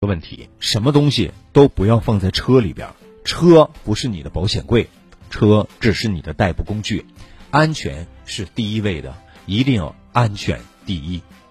问题，什么东西都不要放在车里边，车不是你的保险柜，车只是你的代步工具，安全是第一位的，一定要安全第一。